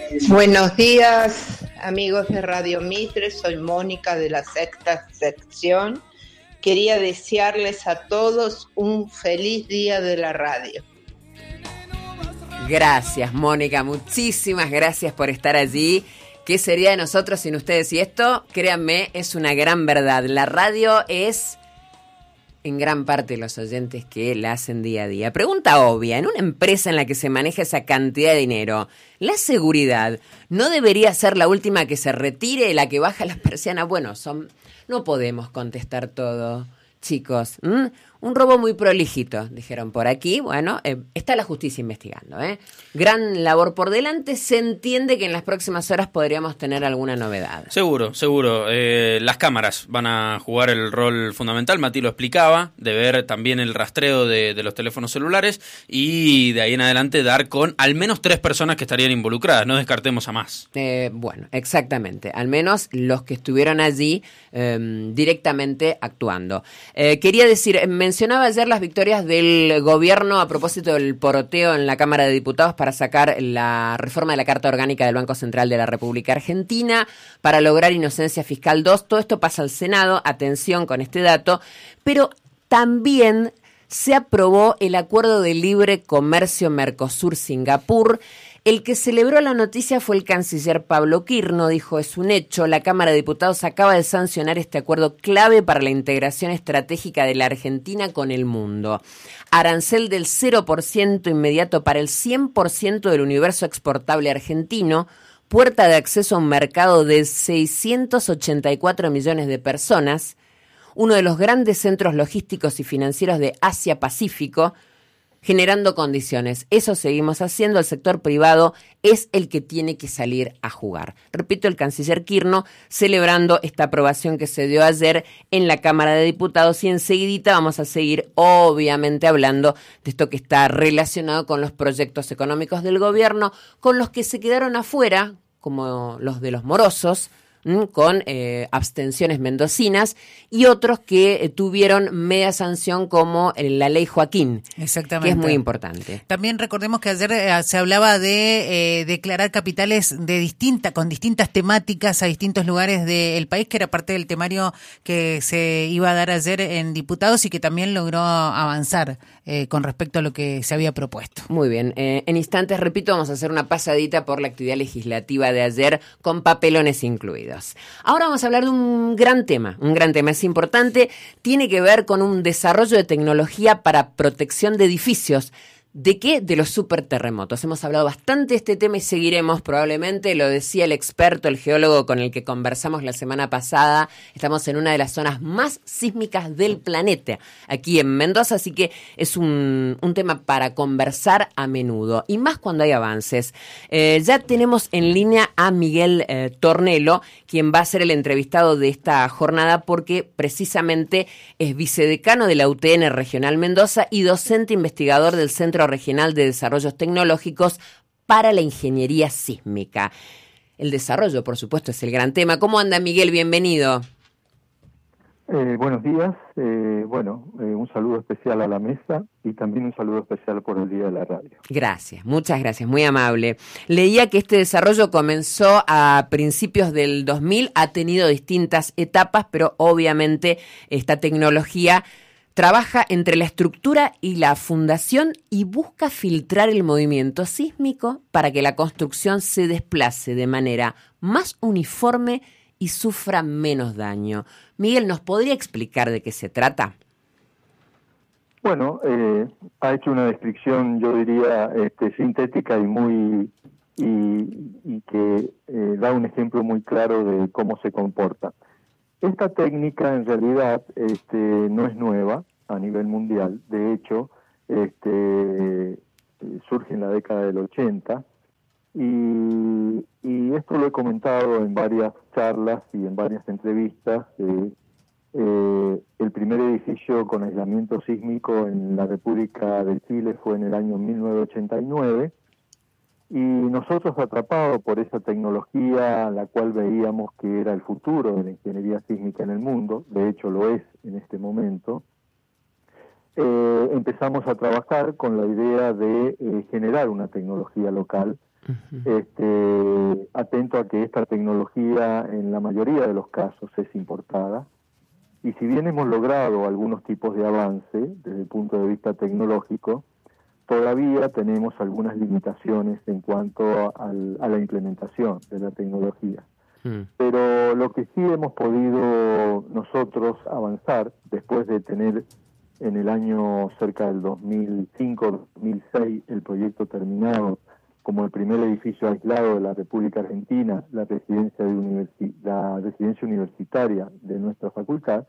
Buenos días, amigos de Radio Mitre, soy Mónica de la sexta sección. Quería desearles a todos un feliz día de la radio. Gracias, Mónica, muchísimas gracias por estar allí. ¿Qué sería de nosotros sin ustedes? Y esto, créanme, es una gran verdad. La radio es en gran parte los oyentes que la hacen día a día. Pregunta obvia, en una empresa en la que se maneja esa cantidad de dinero, ¿la seguridad no debería ser la última que se retire, la que baja las persianas? Bueno, no podemos contestar todo, chicos. Un robo muy prolijito, dijeron por aquí. Bueno, está la justicia investigando, Gran labor por delante. Se entiende que en las próximas horas podríamos tener alguna novedad. Seguro. Las cámaras van a jugar el rol fundamental. Mati lo explicaba, de ver también el rastreo de los teléfonos celulares y de ahí en adelante dar con al menos 3 personas que estarían involucradas. No descartemos a más. Bueno, exactamente. Al menos los que estuvieron allí directamente actuando. Quería decir, mencionaba ayer las victorias del gobierno a propósito del poroteo en la Cámara de Diputados para sacar la reforma de la Carta Orgánica del Banco Central de la República Argentina para lograr inocencia fiscal 2. Todo esto pasa al Senado, atención con este dato, pero también se aprobó el Acuerdo de Libre Comercio Mercosur-Singapur. El que celebró la noticia fue el canciller Pablo Quirno, dijo: es un hecho, la Cámara de Diputados acaba de sancionar este acuerdo clave para la integración estratégica de la Argentina con el mundo. Arancel del 0% inmediato para el 100% del universo exportable argentino, puerta de acceso a un mercado de 684 millones de personas, uno de los grandes centros logísticos y financieros de Asia-Pacífico, generando condiciones. Eso seguimos haciendo. El sector privado es el que tiene que salir a jugar. Repito, el canciller Quirno celebrando esta aprobación que se dio ayer en la Cámara de Diputados, y enseguidita vamos a seguir obviamente hablando de esto que está relacionado con los proyectos económicos del gobierno, con los que se quedaron afuera, como los de los morosos, con abstenciones mendocinas, y otros que tuvieron media sanción, como la ley Joaquín. Exactamente. Que es muy importante. También recordemos que ayer se hablaba de declarar capitales con distintas temáticas a distintos lugares del país, que era parte del temario que se iba a dar ayer en diputados y que también logró avanzar con respecto a lo que se había propuesto. Muy bien. En instantes, repito, vamos a hacer una pasadita por la actividad legislativa de ayer con papelones incluidos. Ahora vamos a hablar de un gran tema, es importante, tiene que ver con un desarrollo de tecnología para protección de edificios. ¿De qué? De los superterremotos. Hemos hablado bastante de este tema y seguiremos probablemente, lo decía el experto, el geólogo con el que conversamos la semana pasada. Estamos en una de las zonas más sísmicas del planeta, aquí en Mendoza, así que es un tema para conversar a menudo, y más cuando hay avances. Ya tenemos en línea a Miguel Tornelo, quien va a ser el entrevistado de esta jornada, porque precisamente es vicedecano de la UTN Regional Mendoza y docente investigador del Centro Regional de Desarrollos Tecnológicos para la Ingeniería Sísmica. El desarrollo, por supuesto, es el gran tema. ¿Cómo anda, Miguel? Bienvenido. Buenos días. Un saludo especial a la mesa y también un saludo especial por el Día de la Radio. Gracias, muchas gracias, muy amable. Leía que este desarrollo comenzó a principios del 2000, ha tenido distintas etapas, pero obviamente esta tecnología trabaja entre la estructura y la fundación y busca filtrar el movimiento sísmico para que la construcción se desplace de manera más uniforme y sufra menos daño. Miguel, ¿nos podría explicar de qué se trata? Bueno, ha hecho una descripción, yo diría, sintética y que da un ejemplo muy claro de cómo se comporta. Esta técnica en realidad no es nueva a nivel mundial. De hecho, surge en la década del 80 y esto lo he comentado en varias charlas y en varias entrevistas. El primer edificio con aislamiento sísmico en la República de Chile fue en el año 1989. Y nosotros, atrapados por esa tecnología, la cual veíamos que era el futuro de la ingeniería sísmica en el mundo, de hecho lo es en este momento, empezamos a trabajar con la idea de generar una tecnología local atento a que esta tecnología en la mayoría de los casos es importada, y si bien hemos logrado algunos tipos de avance desde el punto de vista tecnológico, todavía tenemos algunas limitaciones en cuanto a la implementación de la tecnología. Pero lo que sí hemos podido nosotros avanzar, después de tener en el año cerca del 2005-2006 el proyecto terminado como el primer edificio aislado de la República Argentina, la residencia universitaria de nuestra facultad,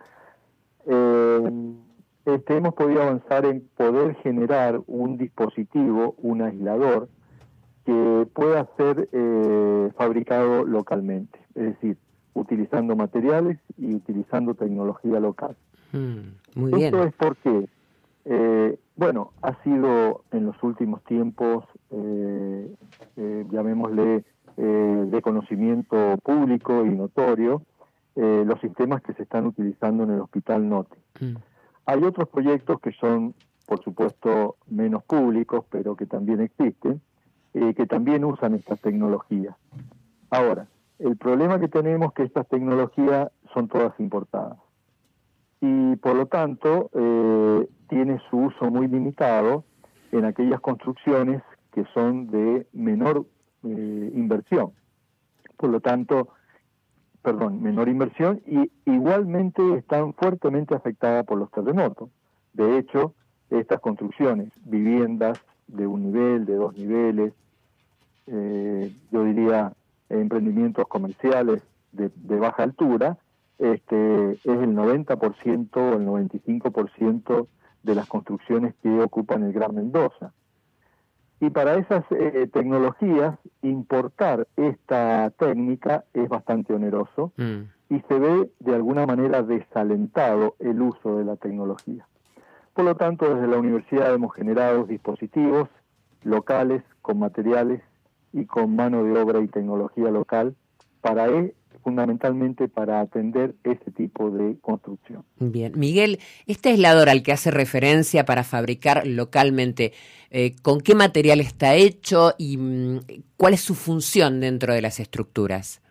hemos podido avanzar en poder generar un dispositivo, un aislador, que pueda ser fabricado localmente, es decir, utilizando materiales y utilizando tecnología local. Muy bien. Esto es porque, ha sido en los últimos tiempos, llamémosle, de conocimiento público y notorio, los sistemas que se están utilizando en el Hospital Noti. Hay otros proyectos que son, por supuesto, menos públicos, pero que también existen, que también usan estas tecnologías. Ahora, el problema que tenemos es que estas tecnologías son todas importadas. Y por lo tanto, tiene su uso muy limitado en aquellas construcciones que son de menor inversión. Por lo tanto, menor inversión, y igualmente están fuertemente afectadas por los terremotos. De hecho, estas construcciones, viviendas de un nivel, de 2 niveles, yo diría emprendimientos comerciales de baja altura, es el 90% o el 95% de las construcciones que ocupan el Gran Mendoza. Y para esas tecnologías, importar esta técnica es bastante oneroso y se ve de alguna manera desalentado el uso de la tecnología. Por lo tanto, desde la universidad hemos generado dispositivos locales con materiales y con mano de obra y tecnología local fundamentalmente para atender ese tipo de construcción. Bien. Miguel, este aislador al que hace referencia para fabricar localmente, ¿con qué material está hecho y cuál es su función dentro de las estructuras?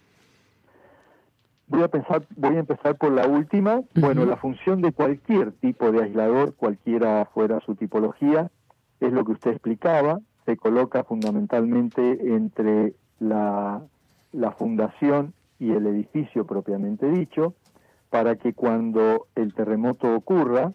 Voy a empezar por la última. Bueno, la función de cualquier tipo de aislador, cualquiera fuera su tipología, es lo que usted explicaba. Se coloca fundamentalmente entre la fundación y el edificio propiamente dicho, para que cuando el terremoto ocurra,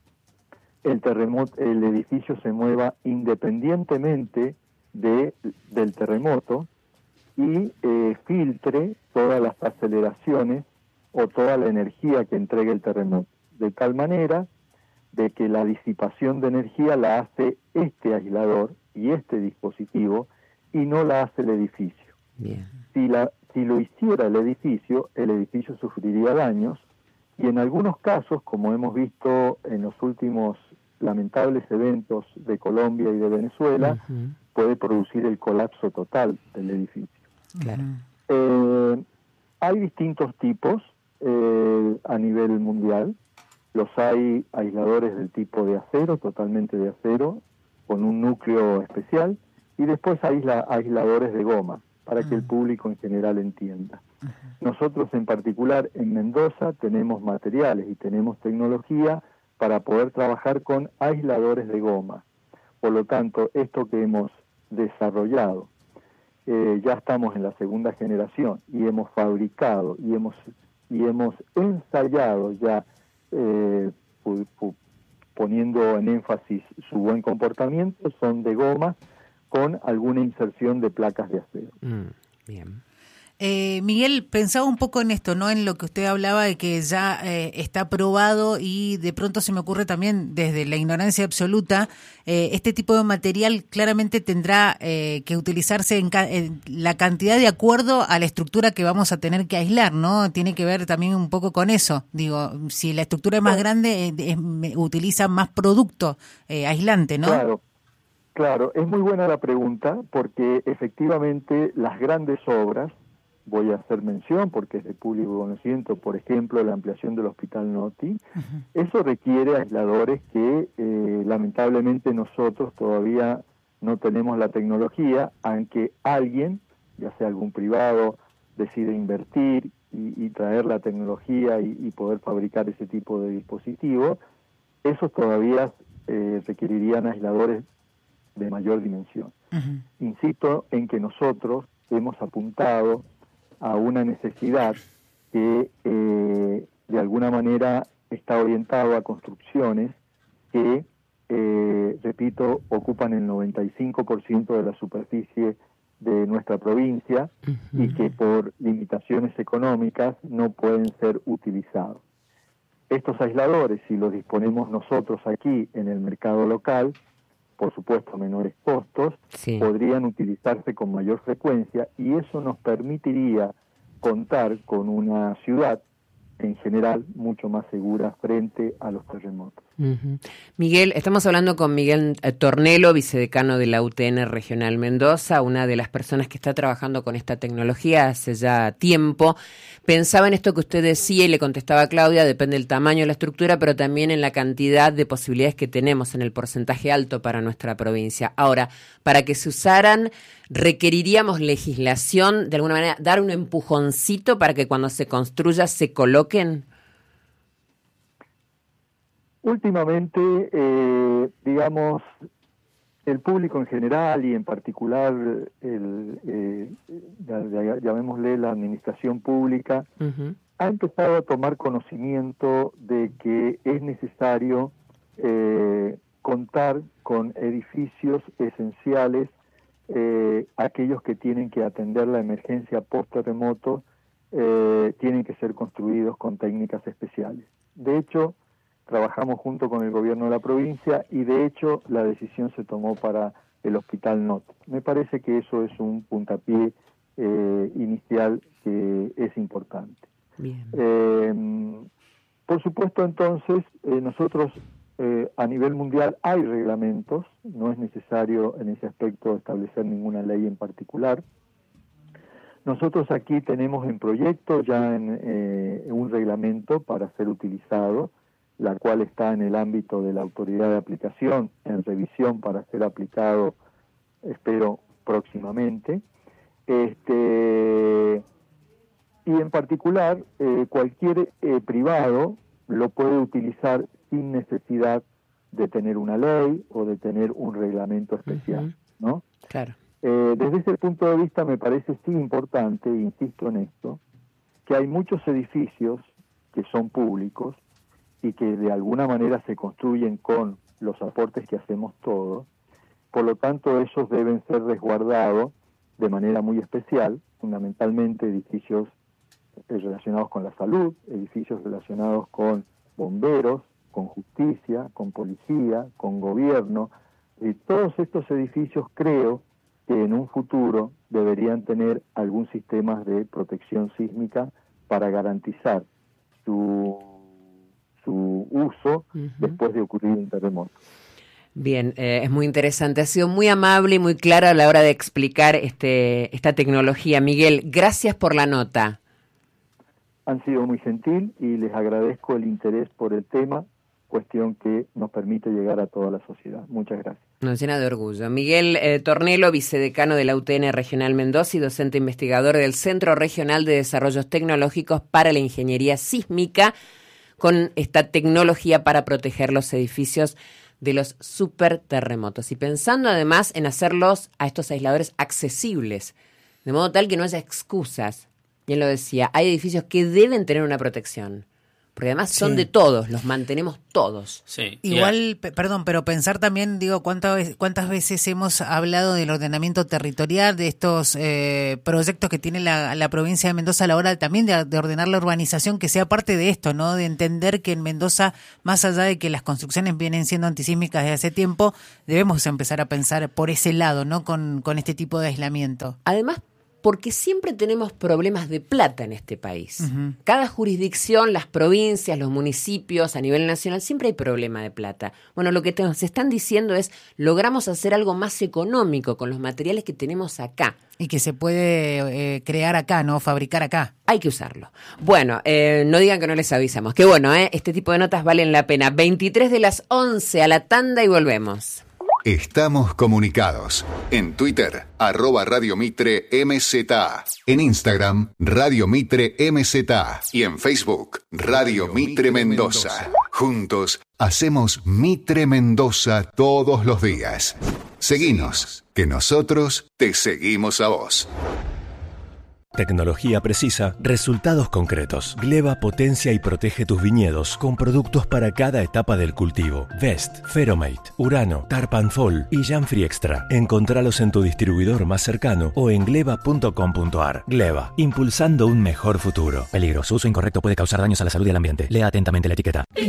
el edificio se mueva independientemente del terremoto y filtre todas las aceleraciones o toda la energía que entregue el terremoto, de tal manera de que la disipación de energía la hace este aislador y este dispositivo y no la hace el edificio. Bien. Si lo hiciera el edificio sufriría daños, y en algunos casos, como hemos visto en los últimos lamentables eventos de Colombia y de Venezuela, puede producir el colapso total del edificio. Claro. Hay distintos tipos a nivel mundial. Los hay aisladores del tipo de acero, totalmente de acero, con un núcleo especial, y después hay aisladores de goma, para que el público en general entienda. Nosotros en particular en Mendoza tenemos materiales y tenemos tecnología para poder trabajar con aisladores de goma. Por lo tanto, esto que hemos desarrollado, ya estamos en la segunda generación y hemos fabricado y hemos ensayado ya, poniendo en énfasis su buen comportamiento, son de goma con alguna inserción de placas de acero. Bien. Miguel, pensaba un poco en esto, ¿no? En lo que usted hablaba de que ya está probado, y de pronto se me ocurre también, desde la ignorancia absoluta, este tipo de material claramente tendrá que utilizarse en la cantidad de acuerdo a la estructura que vamos a tener que aislar, ¿no? Tiene que ver también un poco con eso. Digo, si la estructura es más grande, utiliza más producto aislante, ¿no? Claro, es muy buena la pregunta, porque efectivamente las grandes obras, voy a hacer mención porque es de público conocimiento, por ejemplo, la ampliación del Hospital Noti, eso requiere aisladores que lamentablemente nosotros todavía no tenemos la tecnología, aunque alguien, ya sea algún privado, decide invertir y traer la tecnología y poder fabricar ese tipo de dispositivos, esos todavía requerirían aisladores de mayor dimensión. Uh-huh. Insisto en que nosotros hemos apuntado a una necesidad que de alguna manera está orientado a construcciones que, repito, ocupan el 95% de la superficie de nuestra provincia y que por limitaciones económicas no pueden ser utilizados. Estos aisladores, si los disponemos nosotros aquí en el mercado local, por supuesto a menores costos, sí, podrían utilizarse con mayor frecuencia y eso nos permitiría contar con una ciudad en general mucho más segura frente a los terremotos. Uh-huh. Miguel, estamos hablando con Miguel Tornelo, vicedecano de la UTN Regional Mendoza, una de las personas que está trabajando con esta tecnología hace ya tiempo. Pensaba en esto que usted decía y le contestaba a Claudia, depende del tamaño de la estructura, pero también en la cantidad de posibilidades que tenemos, en el porcentaje alto para nuestra provincia. Ahora, para que se usaran, requeriríamos legislación, de alguna manera, dar un empujoncito para que cuando se construya se coloquen. Últimamente, digamos, el público en general y en particular, llamémosle la administración pública, Uh-huh. ha empezado a tomar conocimiento de que es necesario contar con edificios esenciales, aquellos que tienen que atender la emergencia post-terremoto, tienen que ser construidos con técnicas especiales. De hecho, trabajamos junto con el gobierno de la provincia y de hecho la decisión se tomó para el Hospital NOT. Me parece que eso es un puntapié inicial que es importante. Bien. Por supuesto, entonces, nosotros a nivel mundial hay reglamentos, no es necesario en ese aspecto establecer ninguna ley en particular. Nosotros aquí tenemos en proyecto ya un reglamento para ser utilizado, la cual está en el ámbito de la autoridad de aplicación, en revisión para ser aplicado, espero, próximamente. Y en particular, cualquier privado lo puede utilizar sin necesidad de tener una ley o de tener un reglamento especial, Uh-huh. ¿no? Claro. Desde ese punto de vista me parece sí importante, insisto en esto, que hay muchos edificios que son públicos y que de alguna manera se construyen con los aportes que hacemos todos, por lo tanto esos deben ser resguardados de manera muy especial, fundamentalmente edificios relacionados con la salud, edificios relacionados con bomberos, con justicia, con policía, con gobierno, y todos estos edificios creo que en un futuro deberían tener algún sistema de protección sísmica para garantizar su uso Uh-huh. después de ocurrir un terremoto. Bien, es muy interesante. Ha sido muy amable y muy claro a la hora de explicar esta tecnología. Miguel, gracias por la nota. Han sido muy gentil y les agradezco el interés por el tema, cuestión que nos permite llegar a toda la sociedad. Muchas gracias. Nos llena de orgullo. Miguel Tornelo, vicedecano de la UTN Regional Mendoza y docente investigador del Centro Regional de Desarrollos Tecnológicos para la Ingeniería Sísmica, con esta tecnología para proteger los edificios de los superterremotos. Y pensando además en hacerlos a estos aisladores accesibles, de modo tal que no haya excusas. Bien lo decía, hay edificios que deben tener una protección. Porque además son de todos, los mantenemos todos. Sí. Igual, perdón, pero pensar también, digo, cuántas veces hemos hablado del ordenamiento territorial, de estos proyectos que tiene la provincia de Mendoza a la hora también de ordenar la urbanización, que sea parte de esto, ¿no? De entender que en Mendoza, más allá de que las construcciones vienen siendo antisísmicas desde hace tiempo, debemos empezar a pensar por ese lado, ¿no? Con este tipo de aislamiento. Además, porque siempre tenemos problemas de plata en este país. Uh-huh. Cada jurisdicción, las provincias, los municipios, a nivel nacional, siempre hay problema de plata. Bueno, lo que nos están diciendo es, logramos hacer algo más económico con los materiales que tenemos acá. Y que se puede crear acá, ¿no? Fabricar acá. Hay que usarlo. Bueno, no digan que no les avisamos. Que bueno, este tipo de notas valen la pena. 23 de las 11 a la tanda y volvemos. Estamos comunicados. En Twitter, @Radio Mitre MZA. En Instagram, Radio Mitre MZA. Y en Facebook, Radio Mitre Mendoza. Juntos hacemos Mitre Mendoza todos los días. Seguinos, que nosotros te seguimos a vos. Tecnología precisa, resultados concretos. Gleba potencia y protege tus viñedos con productos para cada etapa del cultivo. Vest, Feromate, Urano, Tarpanfol y Janfree Extra. Encontralos en tu distribuidor más cercano o en gleba.com.ar. Gleba, impulsando un mejor futuro. Peligro, su uso incorrecto puede causar daños a la salud y al ambiente. Lea atentamente la etiqueta.